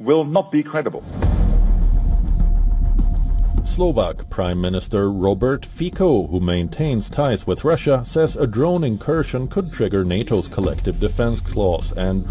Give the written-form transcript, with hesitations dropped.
will not be credible. Slovak Prime Minister Robert Fico, who maintains ties with Russia, says a drone incursion could trigger NATO's collective defense clause and